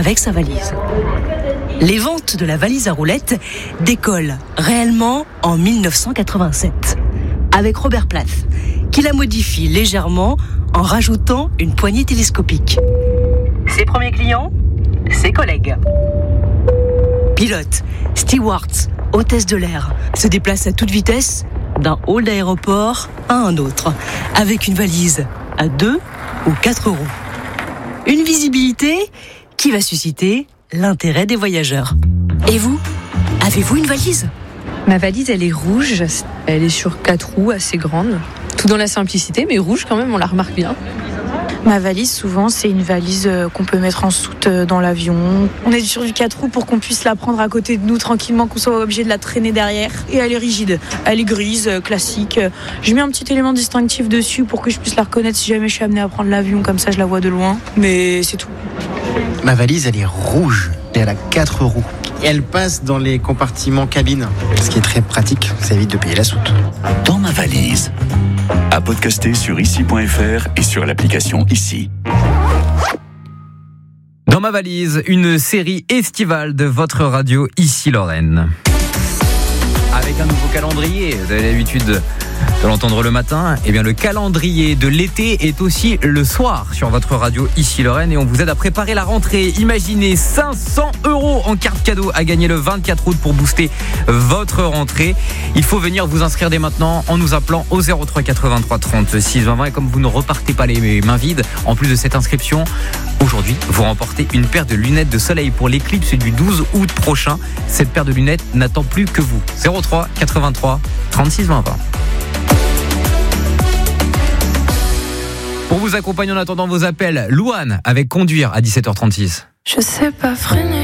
avec sa valise. Les ventes de la valise à roulettes décollent réellement en 1987 avec Robert Plath, qui la modifie légèrement en rajoutant une poignée télescopique. Ses premiers clients, ses collègues. Pilotes, stewards, hôtesses de l'air se déplacent à toute vitesse d'un hall d'aéroport à un autre, avec une valise à 2 ou 4 roues. Une visibilité qui va susciter l'intérêt des voyageurs. Et vous, avez-vous une valise ? Ma valise, elle est rouge, elle est sur 4 roues, assez grande. Tout dans la simplicité, mais rouge quand même, on la remarque bien. Ma valise, souvent, c'est une valise qu'on peut mettre en soute dans l'avion. On est sur du 4 roues pour qu'on puisse la prendre à côté de nous tranquillement, qu'on soit obligé de la traîner derrière. Et elle est rigide, elle est grise, classique. Je mets un petit élément distinctif dessus pour que je puisse la reconnaître si jamais je suis amenée à prendre l'avion, comme ça je la vois de loin. Mais c'est tout. Ma valise, elle est rouge et elle a 4 roues. Elle passe dans les compartiments cabine, ce qui est très pratique, ça évite de payer la soute. Dans ma valise. À podcaster sur ici.fr et sur l'application Ici. Dans ma valise, une série estivale de votre radio Ici Lorraine. Avec un nouveau calendrier, vous avez l'habitude de l'entendre le matin. Eh bien, le calendrier de l'été est aussi le soir sur votre radio Ici Lorraine et on vous aide à préparer la rentrée. Imaginez 500 € en carte cadeau à gagner le 24 août pour booster votre rentrée. Il faut venir vous inscrire dès maintenant en nous appelant au 03 83 36 20 et comme vous ne repartez pas les mains vides, en plus de cette inscription, aujourd'hui, vous remportez une paire de lunettes de soleil pour l'éclipse du 12 août prochain. Cette paire de lunettes n'attend plus que vous. 03 83 36 20. Pour vous accompagner en attendant vos appels, Louane avec Conduire à 17h36. Je sais pas freiner.